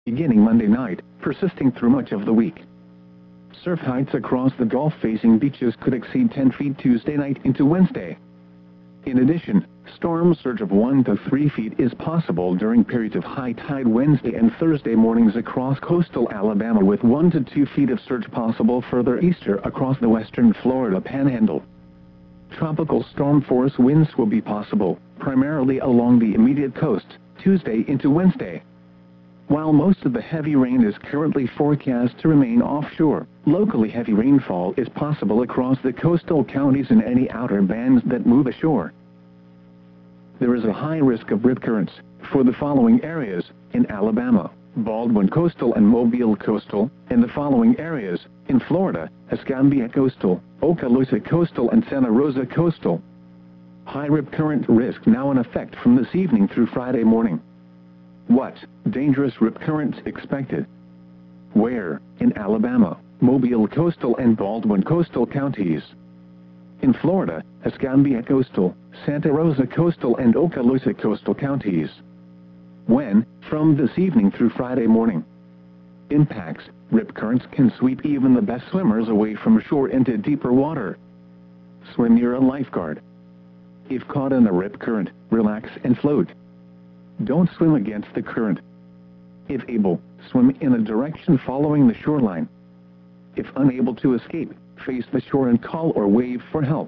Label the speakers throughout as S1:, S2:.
S1: beginning Monday night, persisting through much of the week. Surf heights across the Gulf-facing beaches could exceed 10 feet Tuesday night into Wednesday. In addition, storm surge of 1 to 3 feet is possible during periods of high tide Wednesday and Thursday mornings across coastal Alabama, with 1 to 2 feet of surge possible further eastern across the western Florida panhandle. Tropical storm force winds will be possible, primarily along the immediate coast, Tuesday into Wednesday. While most of the heavy rain is currently forecast to remain offshore, locally heavy rainfall is possible across the coastal counties and any outer bands that move ashore. There is a high risk of rip currents for the following areas: in Alabama, Baldwin Coastal and Mobile Coastal, and the following areas: in Florida, Escambia Coastal, Okaloosa Coastal and Santa Rosa Coastal. High rip current risk now in effect from this evening through Friday morning. What dangerous rip currents expected? Where? In Alabama, Mobile Coastal and Baldwin Coastal counties. In Florida, Escambia Coastal, Santa Rosa Coastal and Okaloosa Coastal counties. When? From this evening through Friday morning. Impacts: rip currents can sweep even the best swimmers away from shore into deeper water. Swim near a lifeguard. If caught in a rip current, relax and float. Don't swim against the current. If able, swim in a direction following the shoreline. If unable to escape, face the shore and call or wave for help.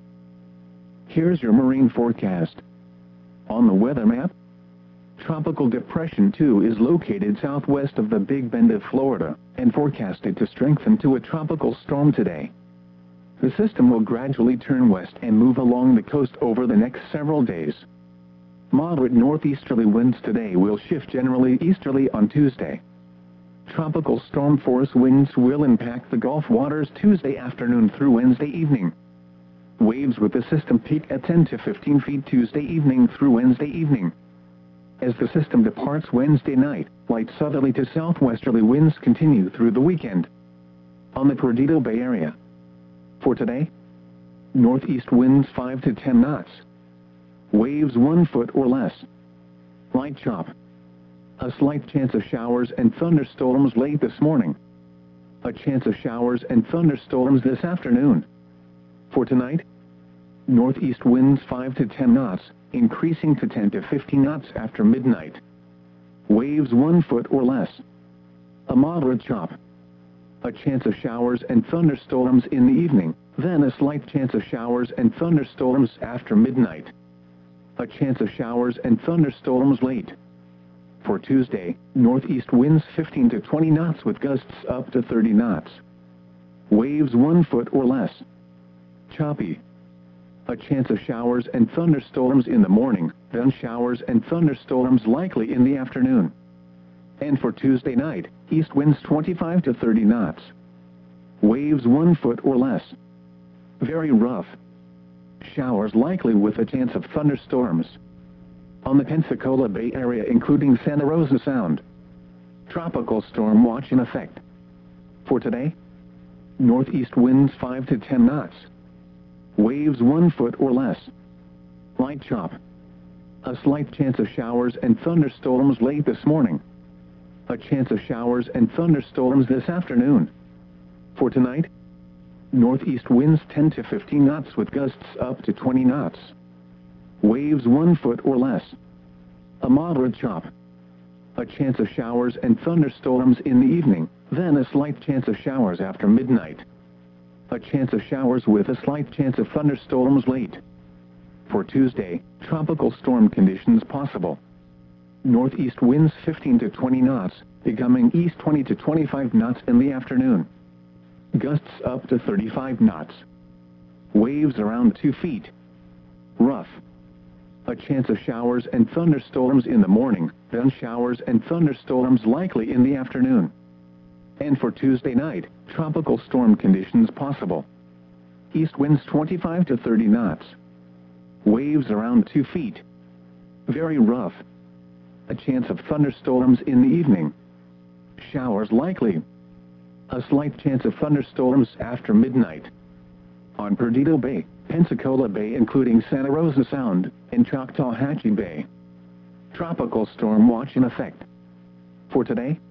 S1: Here's your marine forecast. On the weather map, Tropical Depression 2 is located southwest of the Big Bend of Florida, and forecasted to strengthen to a tropical storm today. The system will gradually turn west and move along the coast over the next several days. Moderate northeasterly winds today will shift generally easterly on Tuesday. Tropical storm force winds will impact the Gulf waters Tuesday afternoon through Wednesday evening. Waves with the system peak at 10 to 15 feet Tuesday evening through Wednesday evening. As the system departs Wednesday night, light southerly to southwesterly winds continue through the weekend. On the Perdido Bay area. For today, northeast winds 5 to 10 knots. Waves 1 foot or less. Light chop. A slight chance of showers and thunderstorms late this morning. A chance of showers and thunderstorms this afternoon. For tonight, northeast winds 5 to 10 knots, increasing to 10 to 15 knots after midnight. Waves 1 foot or less. A moderate chop. A chance of showers and thunderstorms in the evening, then a slight chance of showers and thunderstorms after midnight. A chance of showers and thunderstorms late. For Tuesday, northeast winds 15 to 20 knots with gusts up to 30 knots. Waves 1 foot or less. Choppy. A chance of showers and thunderstorms in the morning, then showers and thunderstorms likely in the afternoon. And for Tuesday night, east winds 25 to 30 knots. Waves 1 foot or less. Very rough. Showers likely with a chance of thunderstorms. On the Pensacola Bay area including Santa Rosa Sound. Tropical storm watch in effect. For today, northeast winds 5 to 10 knots. Waves 1 foot or less. Light chop. A slight chance of showers and thunderstorms late this morning. A chance of showers and thunderstorms this afternoon. For tonight, northeast winds 10 to 15 knots with gusts up to 20 knots. Waves 1 foot or less. A moderate chop. A chance of showers and thunderstorms in the evening, then a slight chance of showers after midnight. A chance of showers with a slight chance of thunderstorms late. For Tuesday, tropical storm conditions possible. Northeast winds 15 to 20 knots, becoming east 20 to 25 knots in the afternoon. Gusts up to 35 knots. Waves around 2 feet. Rough. A chance of showers and thunderstorms in the morning, then showers and thunderstorms likely in the afternoon. And for Tuesday night, tropical storm conditions possible. East winds 25 to 30 knots. Waves around 2 feet. Very rough. A chance of thunderstorms in the evening. Showers likely. A slight chance of thunderstorms after midnight. On Perdido Bay, Pensacola Bay including Santa Rosa Sound, and Choctawhatchee Bay. Tropical storm watch in effect. For today,